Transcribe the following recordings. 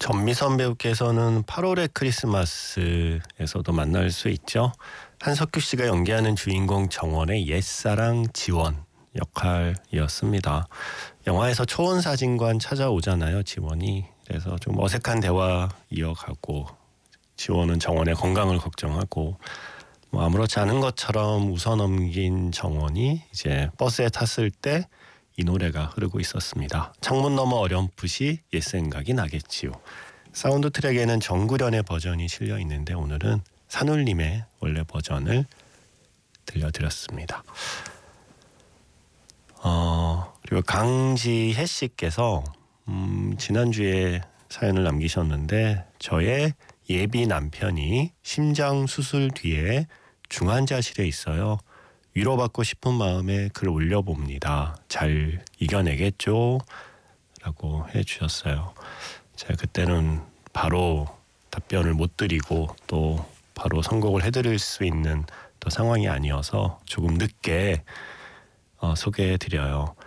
전미선 배우께서는 8월의 크리스마스에서도 만날 수 있죠. 한석규 씨가 연기하는 주인공 정원의 옛사랑 지원 역할이었습니다. 영화에서 초원사진관 찾아오잖아요, 지원이. 그래서 좀 어색한 대화 이어가고 지원은 정원의 건강을 걱정하고 아무렇지 않은 것처럼 웃어넘긴 정원이 이제 버스에 탔을 때 이 노래가 흐르고 있었습니다. 창문 너머 어렴풋이 옛 생각이 나겠지요. 사운드 트랙에는 정구련의 버전이 실려 있는데 오늘은 산울림의 원래 버전을 들려드렸습니다. 그리고 강지혜 씨께서 지난주에 사연을 남기셨는데 저의 예비 남편이 심장 수술 뒤에 중환자실에 있어요. 위로받고 싶은 마음에 글 올려봅니다. 잘 이겨내겠죠? 라고 해주셨어요. 제가 그때는 바로 답변을 못 드리고 또 바로 선곡을 해드릴 수 있는 또 상황이 아니어서 조금 늦게 소개해드려요.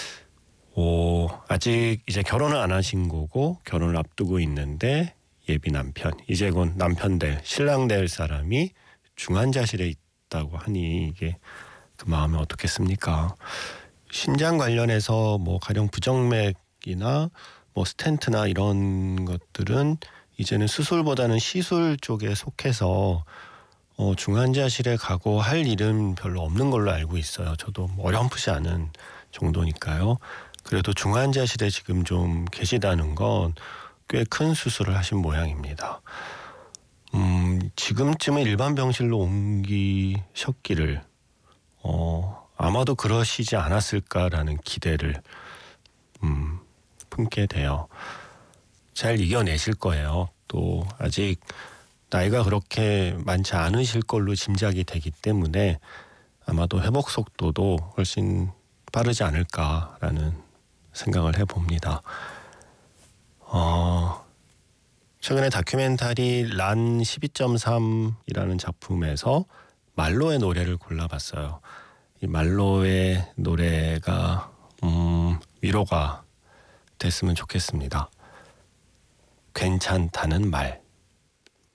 아직 이제 결혼을 안 하신 거고 결혼을 앞두고 있는데 예비 남편, 이제 곧 남편 될 신랑 될 사람이 중환자실에 있다고 하니 이게 그 마음이 어떻겠습니까? 신장 관련해서 뭐 가령 부정맥이나 뭐 스텐트나 이런 것들은 이제는 수술보다는 시술 쪽에 속해서 중환자실에 가고 할 일은 별로 없는 걸로 알고 있어요. 저도 뭐 어렴풋이 아는 정도니까요. 그래도 중환자실에 지금 좀 계시다는 건 꽤 큰 수술을 하신 모양입니다. 지금쯤은 일반 병실로 옮기셨기를 아마도 그러시지 않았을까라는 기대를 품게 돼요. 잘 이겨내실 거예요. 또 아직 나이가 그렇게 많지 않으실 걸로 짐작이 되기 때문에 아마도 회복 속도도 훨씬 빠르지 않을까라는 생각을 해봅니다. 최근에 다큐멘터리 란 12.3이라는 작품에서 말로의 노래를 골라봤어요. 이 말로의 노래가 위로가 됐으면 좋겠습니다. 괜찮다는 말.